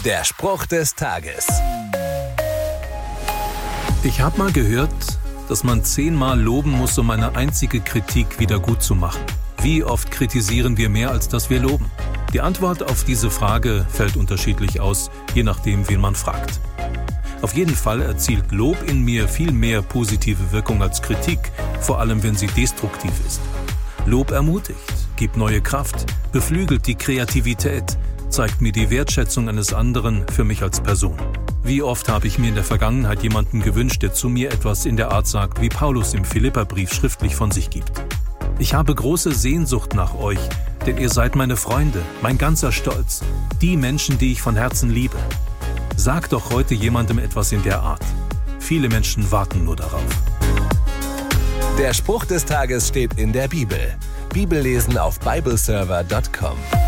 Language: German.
Der Spruch des Tages. Ich habe mal gehört, dass man 10-mal loben muss, um eine einzige Kritik wieder gut zu machen. Wie oft kritisieren wir mehr, als dass wir loben? Die Antwort auf diese Frage fällt unterschiedlich aus, je nachdem, wen man fragt. Auf jeden Fall erzielt Lob in mir viel mehr positive Wirkung als Kritik, vor allem wenn sie destruktiv ist. Lob ermutigt, gibt neue Kraft, beflügelt die Kreativität, zeigt mir die Wertschätzung eines anderen für mich als Person. Wie oft habe ich mir in der Vergangenheit jemanden gewünscht, der zu mir etwas in der Art sagt, wie Paulus im Philipperbrief schriftlich von sich gibt. Ich habe große Sehnsucht nach euch, denn ihr seid meine Freunde, mein ganzer Stolz, die Menschen, die ich von Herzen liebe. Sag doch heute jemandem etwas in der Art. Viele Menschen warten nur darauf. Der Spruch des Tages steht in der Bibel. Bibellesen auf bibleserver.com.